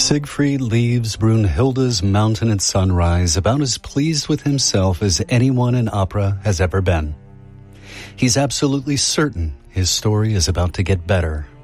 Siegfried leaves Brunhilde's mountain at sunrise about as pleased with himself as anyone in opera has ever been. He's absolutely certain his story is about to get better.